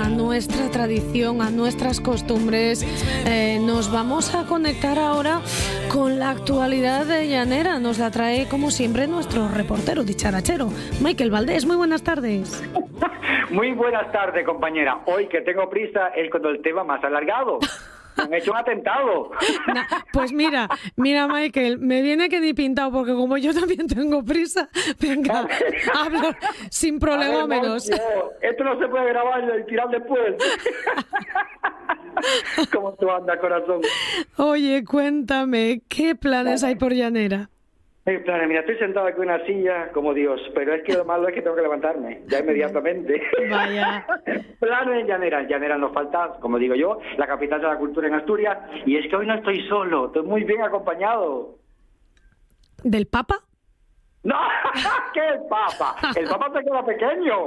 a nuestra tradición, a nuestras costumbres. Nos vamos a conectar ahora con la actualidad de Llanera. Nos la trae, como siempre, nuestro reportero dicharachero, Michael Valdés. Muy buenas tardes. Muy buenas tardes, compañera. Hoy que tengo prisa es cuando el tema más alargado. Me han hecho un atentado. Pues mira, Michael, me viene que ni pintado, porque como yo también tengo prisa, venga, hablo sin prolegómenos. Esto no se puede grabar y tirar después. ¿Cómo tú andas, corazón? Oye, cuéntame, ¿qué planes hay por Llanera? Planes, mira, estoy sentado aquí en una silla como Dios, pero es que lo malo es que tengo que levantarme, ya inmediatamente. Vaya. Planes en Llanera. En Llanera nos falta, como digo yo, la capital de la cultura en Asturias, y es que hoy no estoy solo, estoy muy bien acompañado. ¿Del Papa? ¡No! ¿Qué el Papa? El Papa se queda pequeño.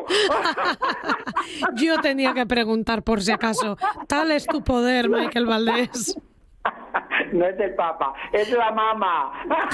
Yo tenía que preguntar por si acaso. Tal es tu poder, Michael Valdés. No es el Papa, es la mama.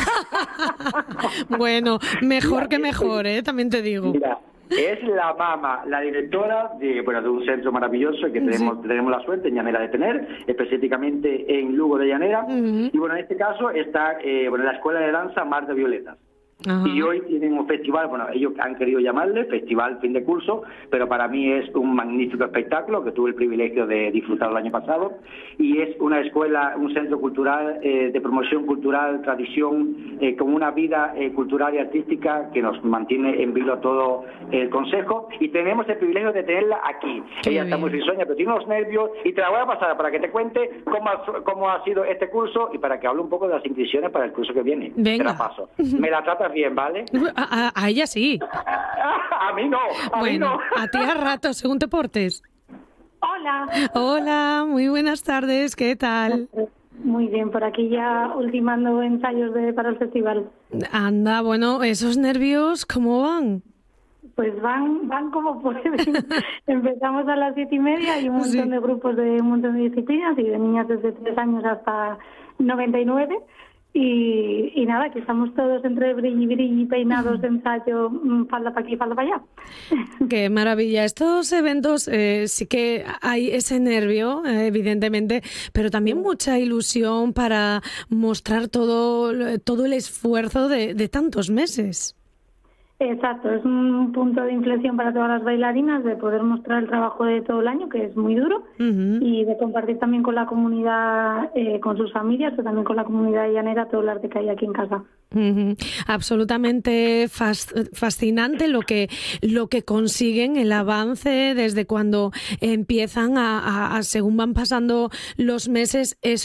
Bueno, mejor que mejor, también te digo. Mira, es la mama, la directora de un centro maravilloso que tenemos la suerte en Llanera de tener, específicamente en Lugo de Llanera. Y en este caso está la Escuela de Danza Mar de Violetas. Ajá. Y hoy tienen un festival, ellos han querido llamarle Festival Fin de Curso, pero para mí es un magnífico espectáculo que tuve el privilegio de disfrutar el año pasado, y es una escuela, un centro cultural de promoción cultural, tradición, con una vida cultural y artística que nos mantiene en vilo todo el Consejo, y tenemos el privilegio de tenerla aquí. Ella está muy risueña, pero tiene unos nervios, y te la voy a pasar para que te cuente cómo ha sido este curso y para que hable un poco de las inscripciones para el curso que viene. Venga. Te la paso. Me la tratas bien, ¿vale? A ella sí. A mí no. Bueno, a ti a rato, según te portes. Hola. Hola, muy buenas tardes, ¿qué tal? Muy bien, por aquí ya ultimando ensayos para el festival. Anda, bueno, esos nervios, ¿cómo van? Pues van como pueden. Empezamos a las 7:30 y un montón de grupos de un montón de disciplinas y de niñas desde 3 años hasta 99. Y nada, que estamos todos entre brilli, peinados, de ensayo, falda para aquí, falda para allá. Qué maravilla. Estos eventos sí que hay ese nervio, evidentemente, pero también mucha ilusión para mostrar todo el esfuerzo de tantos meses. Exacto, es un punto de inflexión para todas las bailarinas de poder mostrar el trabajo de todo el año, que es muy duro, y de compartir también con la comunidad, con sus familias, pero también con la comunidad llanera, todo el arte que hay aquí en casa. Absolutamente fascinante lo que consiguen, el avance desde cuando empiezan a según van pasando los meses, eso